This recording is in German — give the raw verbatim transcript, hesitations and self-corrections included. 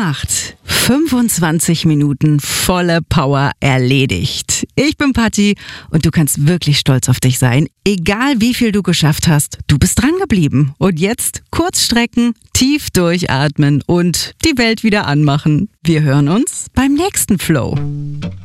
gemacht. fünfundzwanzig Minuten volle Power erledigt. Ich bin Patti und du kannst wirklich stolz auf dich sein. Egal wie viel du geschafft hast, du bist dran geblieben. Und jetzt kurz strecken, tief durchatmen und die Welt wieder anmachen. Wir hören uns beim nächsten Flow.